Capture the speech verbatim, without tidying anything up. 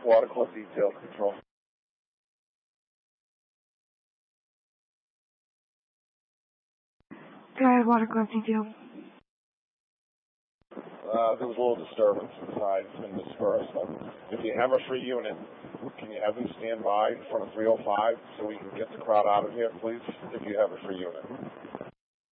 Water Club Detail Control. Go ahead, Water Club Detail. Uh, there was a little disturbance inside. It's been dispersed. If you have a free unit, can you have them stand by in front of three oh five so we can get the crowd out of here, please, if you have a free unit?